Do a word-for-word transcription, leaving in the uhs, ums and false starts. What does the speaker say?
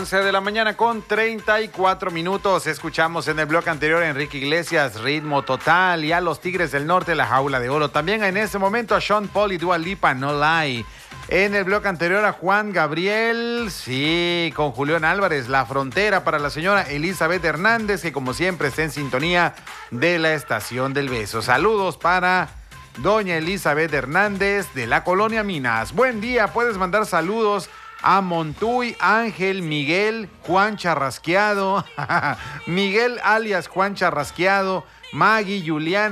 once de la mañana con treinta y cuatro minutos. Escuchamos en el bloque anterior a Enrique Iglesias, Ritmo Total, y a los Tigres del Norte, La Jaula de Oro. También en ese momento a Sean Paul y Dua Lipa, No Lie. En el bloque anterior a Juan Gabriel, sí, con Julián Álvarez, La Frontera, para la señora Elizabeth Hernández, que como siempre está en sintonía de la Estación del Beso. Saludos para doña Elizabeth Hernández de la Colonia Minas. Buen día, puedes mandar saludos a Montuy, Ángel, Miguel, Juan Charrasqueado, Miguel alias Juan Charrasqueado, Maggie, Julián.